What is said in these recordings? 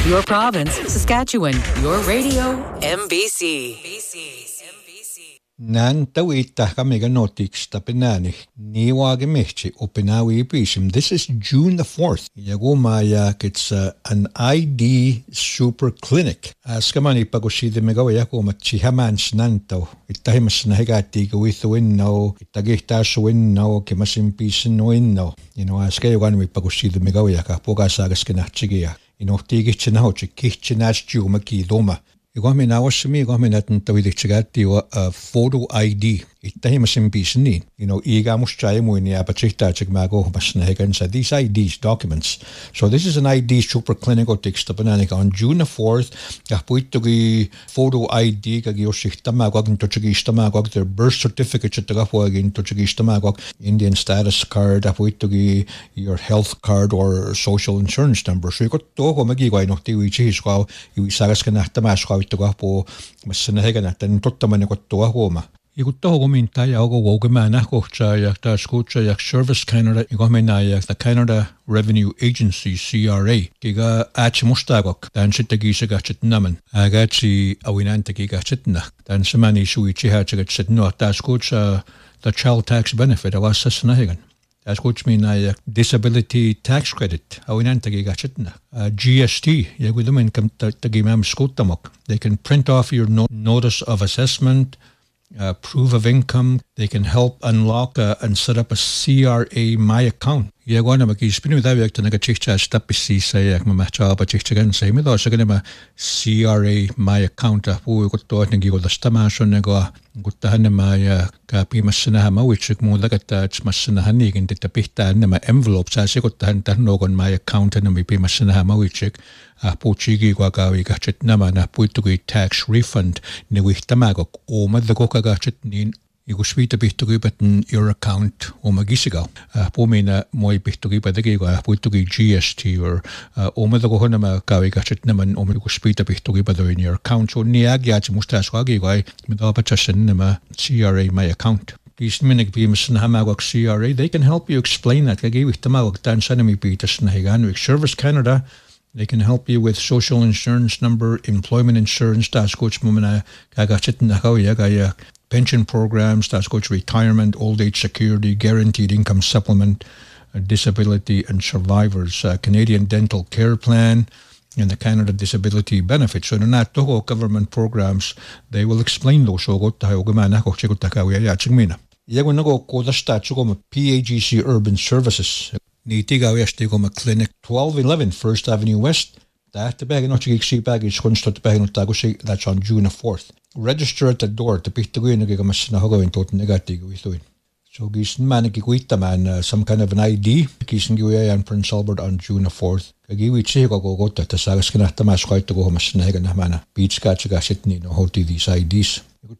Your province, Saskatchewan. Your radio, MBC. Nan tawita kamiga notiks tapinani niwagi mehchi opinawi pishim. This is June the 4th. Yagumaya it's an ID super clinic. Askamani pagoshide megawa yakuma chihaman snanto. Itahimas nahigati gawithu winno. Itagihtas winno. Kimasim pisin winno. Askayagani pagoshide megawa yaka. Pogasagas kinachigia. Tigichinauchi kichinach maki doma. Igomina wasmi igomina tawidikchigati photo ID. Itahimasim pisni. Iga mushchai muini apachita chigmago masnahigan. These IDs documents. So this is an ID super clinical tikstapaнаник on June the 4th. Kapuitugi photo ID kagioshittamagog into chigistamagog their birth certificate chitagafwag into chigistamagog Indian status card apuitugi your health card or social insurance number. So you got to go magigway no tiwichishwa iwisagas kanahtamashwa itugapo masnahigan at tottamanikotuahoma. Igutogo mintaya ogo wogamana kochaya ta scocha Service Canada igomena the Canada Revenue Agency CRA giga achmustagok dan chitagisa gachit naman agachi awinantagi gachitna dan samani suichi hachagachit no ta scocha the child tax benefit awasasnahigan. That's what mean disability tax credit. Awinantagi gachitna. GST yagudumin kam tagimam skutamok. They can print off your notice of assessment. Proof of income. They can help unlock and set up a CRA My Account. Yagwana makispinu dawiak tanagachicha stapisi sayak mamacha bachichagan say me do saganema CRA My Account pu gutto ngigo dastamaso nego guttahanema kapi masna ma wichik mo dagata masna hanigin ditapihta nema envelope sa siguttahan tannogon My Account na mipi masna ma wichik puchigi gwagawi gachit nama na puitugi tax refund ni wihtamagok o madagok gachit nin Igusvita pihtugi button your account o magisigaw. Pumina moy pihtugi padagiga puitugi GST or omadagohona ma kawi gachit naman omagusvita pihtugi pado in your account. So niagyach mustaswagigay midapachasin nama CRA My Account. These minig beams and hamagok CRA, they can help you explain that. Kagi tamagok tan sanami pitas na higanwik Service Canada. They can help you with social insurance number, employment insurance, that's coach mumana kagachit na kawya pension programs, that's coach retirement, old age security, guaranteed income supplement, disability and survivors, Canadian dental care plan, and the Canada disability benefits. So they're not toho government programs. They will explain those. So go tayo gumana ko chiko takawya ya chingmina. Yago nago ko dasta chiko PAGC Urban Services. Nitigaw yastigoma clinic 1211 First Avenue West. That's on June the 4th. Register at the door to pick the green in total negative. So Gison man some kind of an ID. Gison and Prince Albert on June the 4th. Kagiwi Chico go to the Sagaskan to go Masnagan Beach Catchagashitni no hoti these IDs.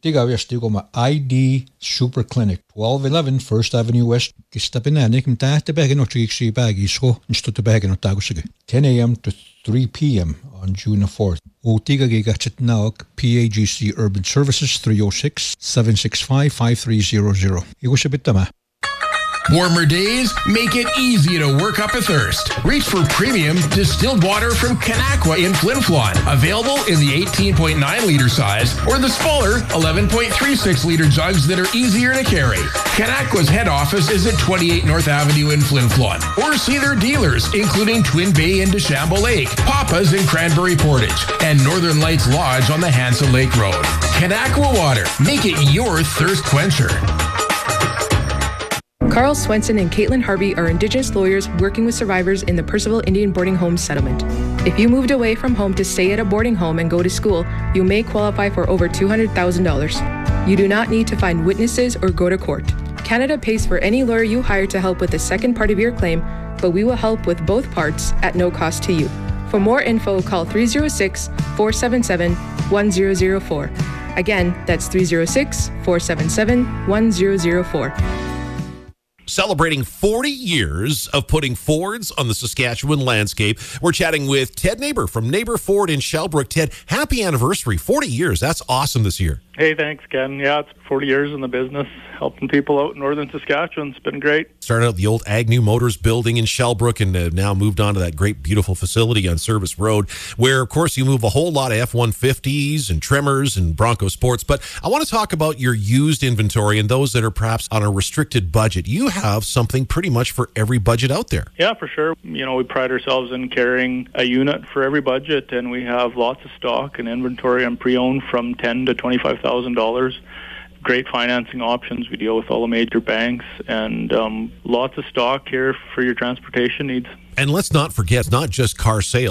ID Super Clinic 1211 First Avenue West. Gistapinanik the bag no tree baggy so instead to bag no tagusig. 10 a.m. to 3 p.m. on June the 4th. Otiga gigachet naok PAGC Urban Services 306-765-5300. Igushabitama. Warmer days make it easy to work up a thirst. Reach for premium distilled water from Kanakwa in Flin Flon. Available in the 18.9-liter size or the smaller 11.36-liter jugs that are easier to carry. Kanakwa's head office is at 28 North Avenue in Flin Flon. Or see their dealers, including Twin Bay in DeChambeau Lake, Papa's in Cranberry Portage, and Northern Lights Lodge on the Hansa Lake Road. Kanakwa Water. Make it your thirst quencher. Carl Swenson and Caitlin Harvey are Indigenous lawyers working with survivors in the Percival Indian Boarding Home Settlement. If you moved away from home to stay at a boarding home and go to school, you may qualify for over $200,000. You do not need to find witnesses or go to court. Canada pays for any lawyer you hire to help with the second part of your claim, but we will help with both parts at no cost to you. For more info, call 306-477-1004. Again, that's 306-477-1004. Celebrating 40 years of putting Fords on the Saskatchewan landscape. We're chatting with Ted Neighbor from Neighbor Ford in Shellbrook. Ted, happy anniversary. 40 years. That's awesome this year. Hey, thanks, Ken. Yeah, it's 40 years in the business, helping people out in northern Saskatchewan. It's been great. Started out the old Agnew Motors building in Shellbrook and now moved on to that great, beautiful facility on Service Road, where, of course, you move a whole lot of F-150s and Tremors and Bronco Sports. But I want to talk about your used inventory and those that are perhaps on a restricted budget. You have something pretty much for every budget out there. Yeah, for sure. We pride ourselves in carrying a unit for every budget, and we have lots of stock and inventory on pre-owned from $10,000 to $25,000. Great financing options. We deal with all the major banks, and lots of stock here for your transportation needs. And let's not forget, it's not just car sales.